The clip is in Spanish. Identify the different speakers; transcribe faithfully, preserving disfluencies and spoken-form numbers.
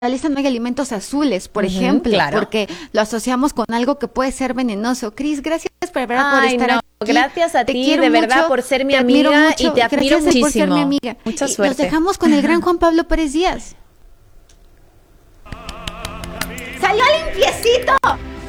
Speaker 1: lista no hay alimentos azules, por
Speaker 2: Ujú,
Speaker 1: ejemplo,
Speaker 2: claro.
Speaker 1: porque lo asociamos con algo que puede ser venenoso. Cris, gracias por, verdad, por
Speaker 2: Ay,
Speaker 1: estar
Speaker 2: no,
Speaker 1: aquí.
Speaker 2: gracias a
Speaker 1: Te
Speaker 2: ti,
Speaker 1: quiero
Speaker 2: de verdad,
Speaker 1: mucho,
Speaker 2: por ser mi
Speaker 1: te admiro
Speaker 2: amiga
Speaker 1: mucho,
Speaker 2: y te admiro
Speaker 1: gracias por ser mi
Speaker 2: muchísimo.
Speaker 1: amiga.
Speaker 2: Mucha
Speaker 1: Y nos
Speaker 2: suerte.
Speaker 1: dejamos con el gran Juan Pablo Pérez Díaz. ¡Salió limpiecito!